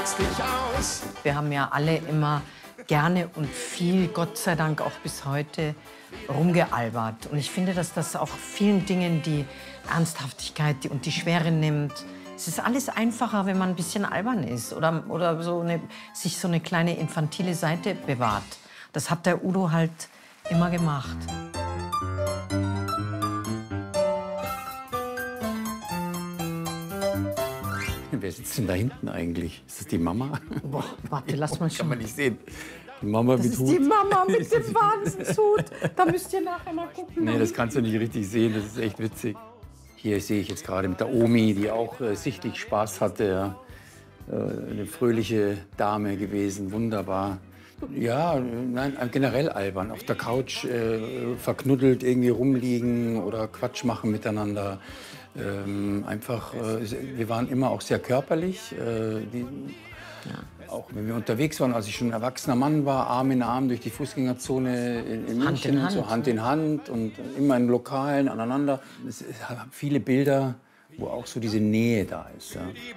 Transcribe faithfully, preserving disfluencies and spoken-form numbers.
kotzt dich aus. Wir haben ja alle immer gerne und viel, Gott sei Dank auch bis heute, rumgealbert. Und ich finde, dass das auch vielen Dingen die Ernsthaftigkeit und die Schwere nimmt. Es ist alles einfacher, wenn man ein bisschen albern ist oder, oder so eine, sich so eine kleine infantile Seite bewahrt. Das hat der Udo halt immer gemacht. Wer sitzt denn da hinten eigentlich? Ist das die Mama? Boah, warte, lass mal Kann schauen. man nicht sehen. Die Mama Das mit ist Hut. die Mama mit dem Wahnsinnshut. Da müsst ihr nachher mal gucken. Nee, das kannst du nicht richtig sehen. Das ist echt witzig. Hier sehe ich jetzt gerade mit der Omi, die auch äh, sichtlich Spaß hatte. Ja. Äh, eine fröhliche Dame gewesen, wunderbar. Ja, nein, generell albern. Auf der Couch äh, verknuddelt irgendwie rumliegen oder Quatsch machen miteinander. Ähm, einfach, äh, wir waren immer auch sehr körperlich. Äh, die, ja. Auch wenn wir unterwegs waren, als ich schon ein erwachsener Mann war, Arm in Arm durch die Fußgängerzone in, in Hand in München, Hand, so Hand in Hand und immer in Lokalen aneinander. Es, es hat viele Bilder, wo auch so diese Nähe da ist. Ja.